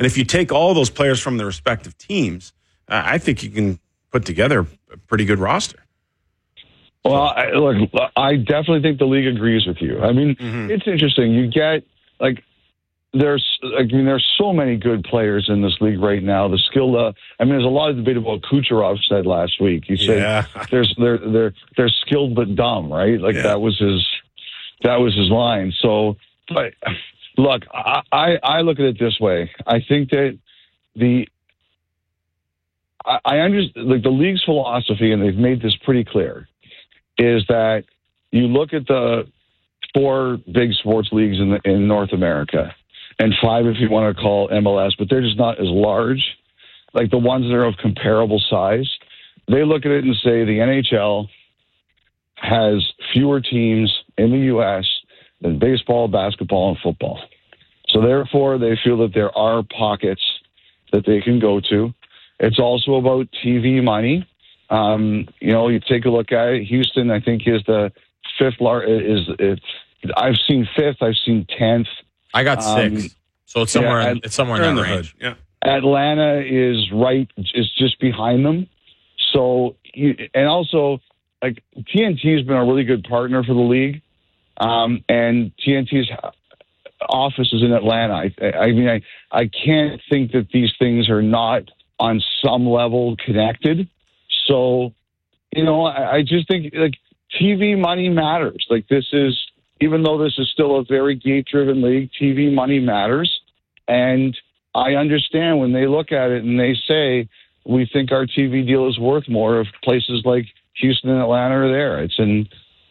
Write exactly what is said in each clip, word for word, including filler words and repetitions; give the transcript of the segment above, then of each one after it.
And if you take all those players from their respective teams, uh, I think you can put together a pretty good roster. Well, I, look, I definitely think the league agrees with you. I mean, mm-hmm. it's interesting. You get, like, there's, I mean, there's so many good players in this league right now. The skill, uh, I mean, there's a lot of debate about Kucherov said last week. He said yeah. there's, they're, they're, they're skilled but dumb, right? Like, yeah. that was his, that was his line. So, but look, I, I, I look at it this way. I think that the, I, I understand, like, the league's philosophy, and they've made this pretty clear, is that you look at the four big sports leagues in the, in North America, and five if you want to call M L S, but they're just not as large, like the ones that are of comparable size. They look at it and say the N H L has fewer teams in the U S than baseball, basketball, and football. So therefore, they feel that there are pockets that they can go to. It's also about T V money. Um, you know, you take a look at it. Houston, I think, is the fifth largest. Is it? I've seen fifth. I've seen tenth. I got um, six. So it's somewhere. Yeah, in, it's somewhere in that in range. Yeah. Atlanta is right. Is just behind them. So, you, and also, like T N T has been a really good partner for the league, um, and T N T's office is in Atlanta. I, I mean, I I can't think that these things are not on some level connected. So, you know, I, I just think, like, T V money matters. Like, this is, even though this is still a very gate-driven league, T V money matters. And I understand when they look at it and they say, we think our T V deal is worth more if places like Houston and Atlanta are there. It's in,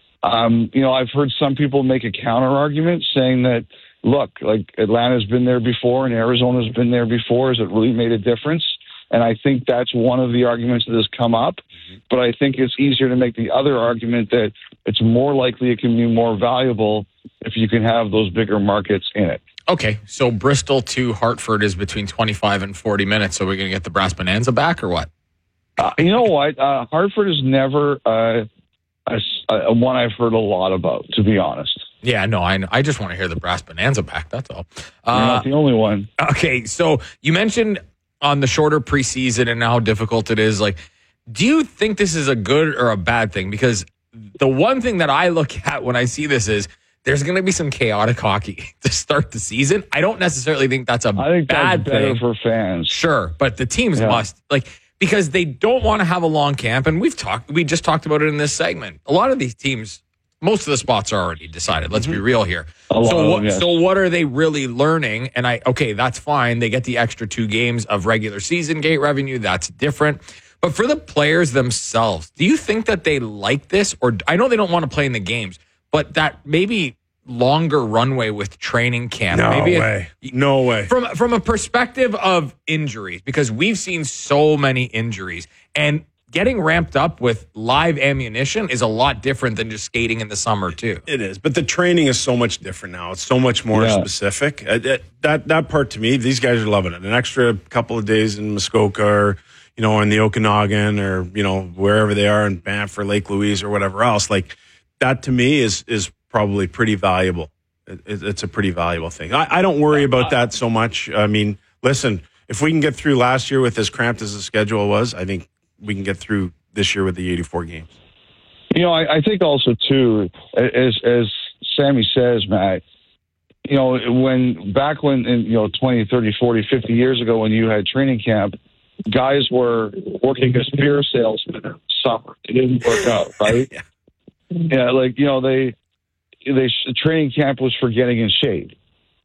um, you know, I've heard some people make a counter-argument saying that, look, like, Atlanta's been there before and Arizona's been there before. Has it really made a difference? And I think that's one of the arguments that has come up. Mm-hmm. But I think it's easier to make the other argument that it's more likely it can be more valuable if you can have those bigger markets in it. Okay, so Bristol to Hartford is between twenty-five and forty minutes. So we're going to get the Brass Bonanza back or what? Uh, you know what? Uh, Hartford is never uh, a, a one I've heard a lot about, to be honest. Yeah, no, I I just want to hear the Brass Bonanza back. That's all. You're uh, not the only one. Okay, so you mentioned on the shorter preseason and how difficult it is. Like, do you think this is a good or a bad thing? Because the one thing that I look at when I see this is there's going to be some chaotic hockey to start the season. I don't necessarily think that's a I think bad that's better thing for fans. Sure, but the teams yeah. must, like, because they don't want to have a long camp. And we've talked, we just talked about it in this segment. A lot of these teams, most of the spots are already decided. Let's be real here. A so, what, them, yes. so what are they really learning? And I, okay, that's fine. They get the extra two games of regular season gate revenue. That's different. But for the players themselves, do you think that they like this? Or I know they don't want to play in the games, but that maybe longer runway with training camp. No maybe way. It, no way. From, from a perspective of injuries, because we've seen so many injuries, and getting ramped up with live ammunition is a lot different than just skating in the summer, too. It is, but the training is so much different now. It's so much more yeah. specific. Uh, that, that that part, to me, these guys are loving it. An extra couple of days in Muskoka or, you know, in the Okanagan or, you know, wherever they are in Banff or Lake Louise or whatever else. Like, that, to me, is is probably pretty valuable. It, it's a pretty valuable thing. I, I don't worry about that so much. I mean, listen, if we can get through last year with as cramped as the schedule was, I think we can get through this year with the eighty-four games. You know, I, I think also, too, as as Sammy says, Matt, you know, when back when, in, you know, twenty, thirty, forty, fifty years ago when you had training camp, guys were working as beer salesmen in the summer. It didn't work out, right? yeah. yeah, like, you know, they, they training camp was for getting in shape.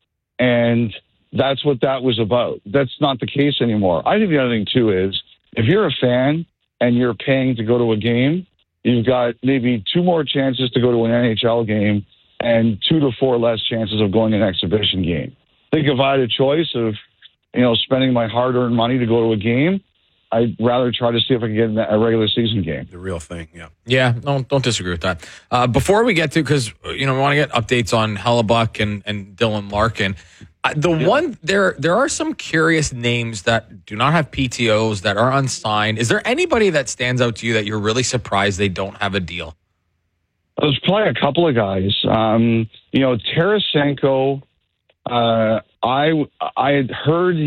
And that's what that was about. That's not the case anymore. I think the other thing, too, is if you're a fan and you're paying to go to a game, you've got maybe two more chances to go to an N H L game and two to four less chances of going to an exhibition game. I think if I had a choice of, you know, spending my hard-earned money to go to a game, I'd rather try to see if I can get in a regular season game. The real thing, yeah. Yeah, no, don't disagree with that. Uh, before we get to, because, you know, we want to get updates on Hellebuck and, and Dylan Larkin. Uh, the yeah. one, there there are some curious names that do not have P T Os, that are unsigned. Is there anybody that stands out to you that you're really surprised they don't have a deal? There's probably a couple of guys. Um, you know, Tarasenko, uh, I I had heard